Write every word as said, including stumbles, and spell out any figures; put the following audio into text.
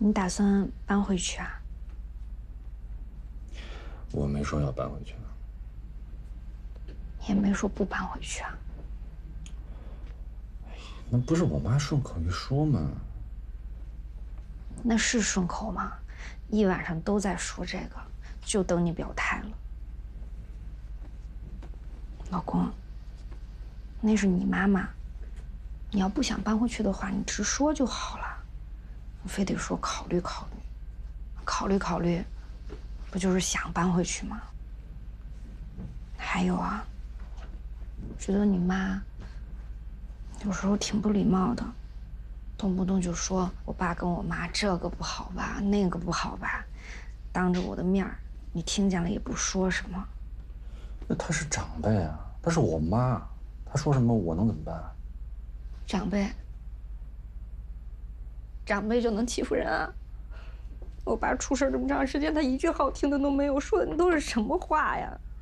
你打算搬回去啊？ 我没说要搬回去， 也没说不搬回去啊。 那不是我妈顺口一说吗？ 那是顺口吗？一晚上都在说这个，就等你表态了。老公，那是你妈妈，你要不想搬回去的话，你直说就好了，非得说考虑考虑，考虑考虑，不就是想搬回去吗？还有啊，觉得你妈有时候挺不礼貌的，动不动就说我爸跟我妈这个不好吧，那个不好吧，当着我的面儿，你听见了也不说什么。 那她是长辈啊，她是我妈，她说什么我能怎么办？ 长辈，长辈就能欺负人啊？我爸出事这么长时间，他一句好听的都没有说的，你都是什么话呀？